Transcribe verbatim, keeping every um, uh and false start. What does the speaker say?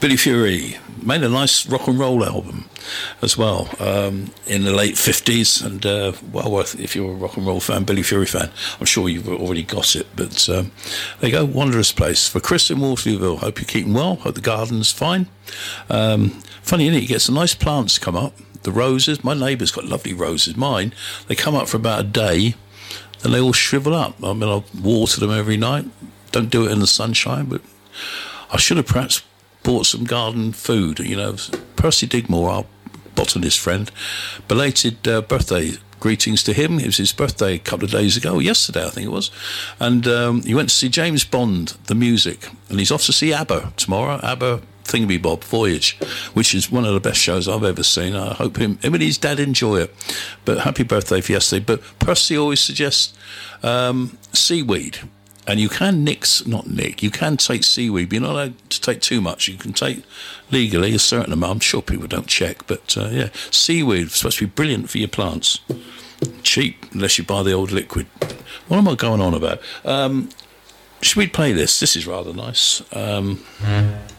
Billy Fury made a nice rock and roll album as well um, in the late fifties. And, uh, well, if you're a rock and roll fan, Billy Fury fan, I'm sure you've already got it. But um, there you go, Wondrous Place. For Chris in Waterlooville, hope you're keeping well. Hope the garden's fine. Um, funny, isn't it? You get some nice plants come up. The roses, my neighbour's got lovely roses. Mine, they come up for about a day, then they all shrivel up. I mean, I water them every night. Don't do it in the sunshine, but I should have perhaps bought some garden food. You know, Percy Digmore, our botanist friend, belated uh, birthday greetings to him. It was his birthday a couple of days ago, yesterday I think it was, and um, he went to see James Bond, the music, and he's off to see ABBA tomorrow. ABBA Thingy Bob Voyage, which is one of the best shows I've ever seen. I hope him, him and his dad enjoy it. But happy birthday for yesterday. But Percy always suggests um, seaweed. And you can nick, not nick, you can take seaweed, but you're not allowed to take too much. You can take legally a certain amount. I'm sure people don't check, but uh, yeah, seaweed is supposed to be brilliant for your plants. Cheap, unless you buy the old liquid. What am I going on about? Um, should we play this? This is rather nice. Um,